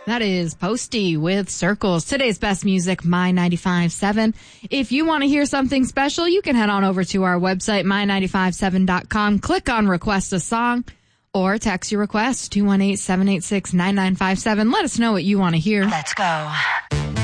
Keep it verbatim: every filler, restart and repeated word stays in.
That is Posty with Circles. Today's best music, My ninety-five point seven. If you want to hear something special, you can head on over to our website, my nine five seven dot com. Click on Request a Song or text your request, two one eight, seven eight six, nine nine five seven. Let us know what you want to hear. Let's go.